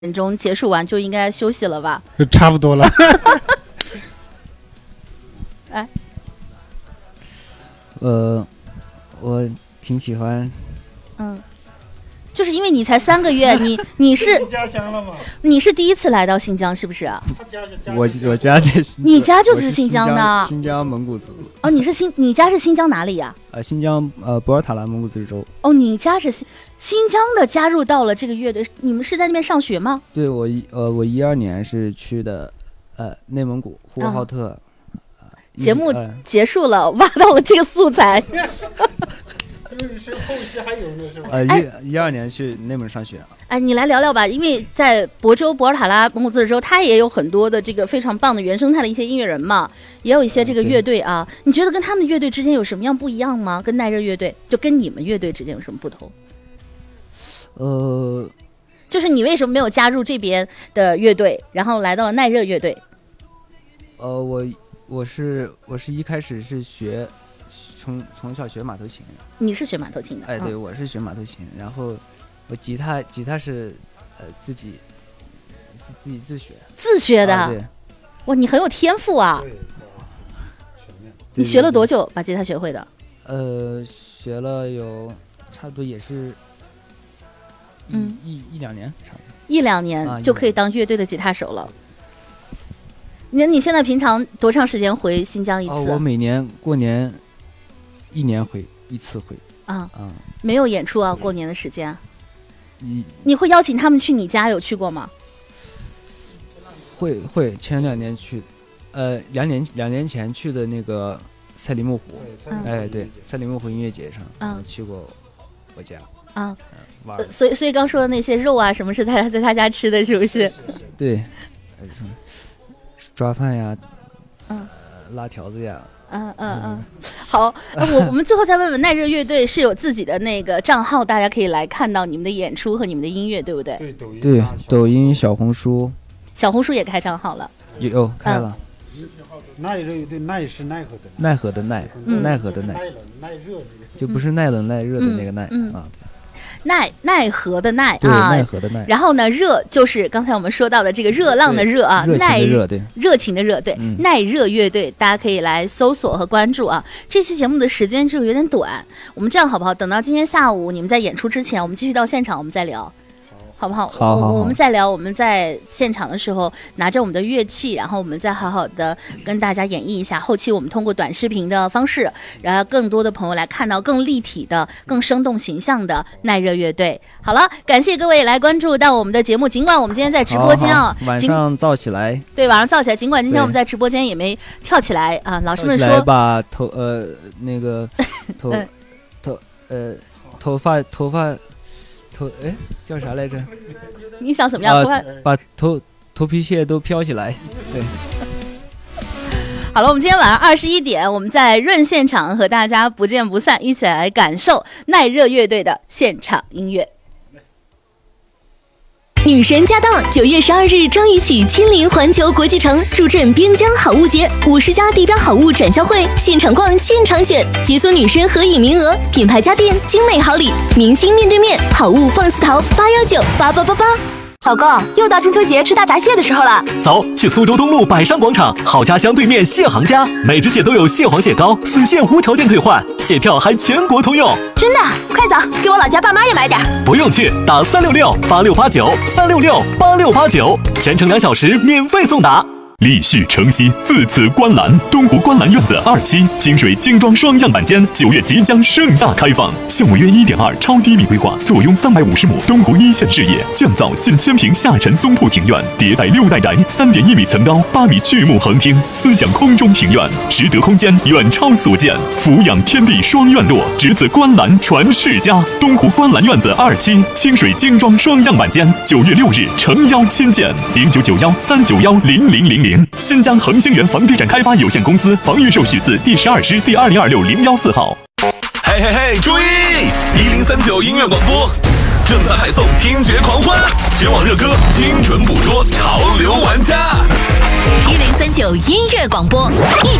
点钟结束完就应该休息了吧？ 差不多了。 哎， 我挺喜欢。 就是因为你才3个月，你是家乡了吗？ 你是第一次来到新疆是不是？ 我家在。 你家就是新疆的？ 新疆蒙古自治。 哦，你家是新疆哪里呀？ 新疆博尔塔拉蒙古自治州。 哦，你家是新疆的，加入到了这个乐队，你们是在那边上学吗？ 对，我12年是去的内蒙古呼和浩特。 节目结束了，挖到了这个素材。 是后期还有呢是吧 ？12年去内蒙上学。 哎，你来聊聊吧，因为在博尔塔拉蒙古自治州，它也有很多的这个非常棒的原生态的一些音乐人嘛，也有一些这个乐队啊。你觉得跟他们乐队之间有什么样不一样吗？跟耐热乐队，就跟你们乐队之间有什么不同？就是你为什么没有加入这边的乐队，然后来到了耐热乐队？ 我是一开始是学。从小学马头琴。 你是学马头琴的？ 哎，对，我是学马头琴。然后我吉他是自己自学。 自学的？ 对。 哇，你很有天赋啊！你学了多久把吉他学会的？ 学了有差不多也是一两年，差不多 1-2年就可以当乐队的吉他手了。你现在平常多长时间回新疆一次？ 我每年过年1年回1次回。 没有演出啊，过年的时间。你会邀请他们去你家，有去过吗？ 会，前2年去，2年前去的那个赛里木湖。哎，对，赛里木湖音乐节上，去过我家。 所以刚说的那些肉啊，什么是在他家吃的，是不是？ 对，抓饭呀，拉条子呀。 好，我们最后再问问耐热乐队是有自己的那个账号，大家可以来看到你们的演出和你们的音乐，对不对？ 对，抖音、小红书也开账号了。 有开了。 耐热乐队，耐是奈何的奈何的奈，奈何的奈，就不是耐冷耐热的那个耐啊。 奈何的奈啊，奈何的奈。 然后呢，热就是刚才我们说到的这个热浪的热啊，热情的热，对，耐热乐队，大家可以来搜索和关注啊。这期节目的时间就有点短，我们这样好不好？等到今天下午你们在演出之前，我们继续到现场，我们再聊。好不好？ 好， 我们再聊。我们在现场的时候拿着我们的乐器，然后我们再好好的跟大家演绎一下。后期我们通过短视频的方式，然后更多的朋友来看到更立体的、更生动形象的耐热乐队。好了，感谢各位来关注到我们的节目。尽管我们今天在直播间啊， 晚上造起来。 对，晚上造起来。尽管今天我们在直播间也没跳起来啊，老师们说把头发。叫啥来着？ 你想怎么样？ 把头皮屑都飘起来。对。 好了，我们今天晚上21点，我们在润现场和大家不见不散，一起来感受耐热乐队的现场音乐。 女神驾到！9月12日张雨绮亲临环球国际城，助阵边疆好物节，50家地标好物展销会，现场逛，现场选，解锁女神合影名额，品牌家电，精美好礼，明星面对面，好物放肆淘，8198888。老公，又到中秋节吃大闸蟹的时候了， 走，去苏州东路百商广场好家乡对面蟹行家，每只蟹都有蟹黄蟹膏，损蟹无条件退换，蟹票还全国通用。 真的？快走，给我老家爸妈也买点。 不用去，打3668689，3668689，全程2小时免费送达。立续承熙，自此观澜，东湖观澜院子2期清水精装双样板间9月即将盛大开放，项目约1.2超低密规划，坐拥350亩东湖1线视野，降噪近1000平下沉松铺庭院，迭代6代宅，3.1米层高，8米巨幕横厅，思想空中庭院，实得空间远超所见，俯仰天地双院落，值此观澜传世家。东湖观澜院子2期清水精装双样板间9月6日诚邀亲见，0991391000。新疆恒星源房地产开发有限公司房预售许字第12师第2026-014号。 嘿嘿嘿，注意！1039音乐广播正在派送听觉狂欢，全网热歌，精准捕捉潮流玩家。 1039音乐广播，一